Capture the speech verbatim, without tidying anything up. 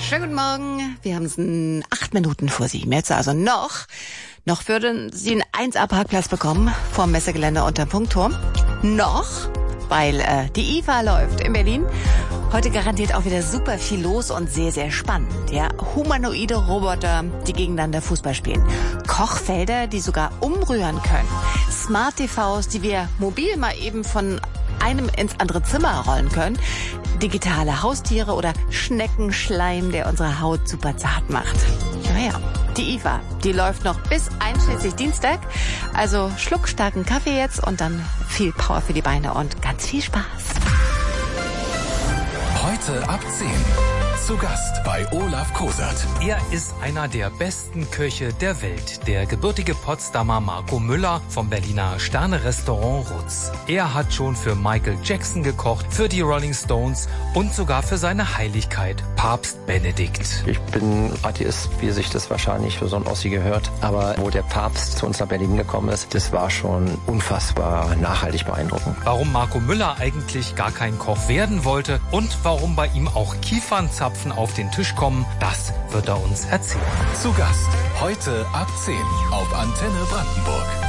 Schönen guten Morgen. Wir haben es in acht Minuten vor sieben. Jetzt also noch. Noch würden Sie einen eins A Parkplatz bekommen vorm Messegelände unterm Punktturm. Noch, weil äh, die I F A läuft in Berlin. Heute garantiert auch wieder super viel los und sehr, sehr spannend. Ja, humanoide Roboter, die gegeneinander Fußball spielen. Kochfelder, die sogar umrühren können. Smart T Vs, die wir mobil mal eben von einem ins andere Zimmer rollen können. Digitale Haustiere oder Schneckenschleim, der unsere Haut super zart macht. Naja, die I F A, die läuft noch bis einschließlich Dienstag. Also schluckstarken Kaffee jetzt und dann viel Power für die Beine und ganz viel Spaß. Heute ab zehn. Zu Gast bei Olaf Kosert. Er ist einer der besten Köche der Welt, der gebürtige Potsdamer Marco Müller vom Berliner Sterne-Restaurant Rutz. Er hat schon für Michael Jackson gekocht, für die Rolling Stones und sogar für seine Heiligkeit, Papst Benedikt. Ich bin Atheist, wie sich das wahrscheinlich für so ein Ossi gehört. Aber wo der Papst zu uns nach Berlin gekommen ist, das war schon unfassbar nachhaltig beeindruckend. Warum Marco Müller eigentlich gar kein Koch werden wollte und warum bei ihm auch Kiefernzapfen auf den Tisch kommen, das wird er uns erzählen. Zu Gast heute ab zehn auf Antenne Brandenburg.